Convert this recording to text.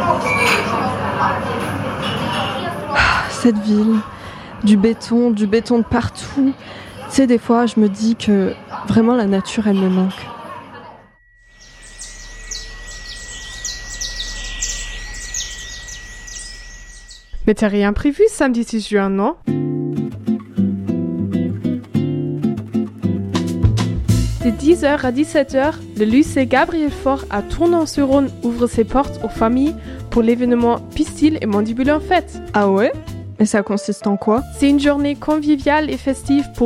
Cette ville, du béton de partout. Tu sais, des fois, je me dis que vraiment la nature, elle me manque. Mais t'as rien prévu samedi 6 juin, non? De 10h à 17h, le lycée Gabriel Faure à Tournon-sur-Rhône ouvre ses portes aux familles pour l'événement Pistil et Mandibule en fête. Ah ouais? Et ça consiste en quoi? C'est une journée conviviale et festive pour